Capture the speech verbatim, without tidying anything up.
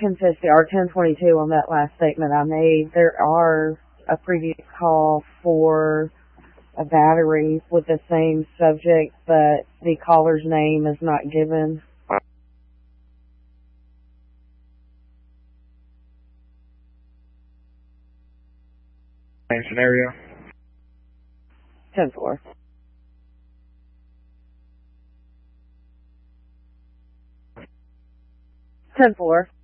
ten fifty or ten twenty-two on that last statement I made. There are a previous call for a battery with the same subject, but the caller's name is not given. Same scenario? ten four. ten four.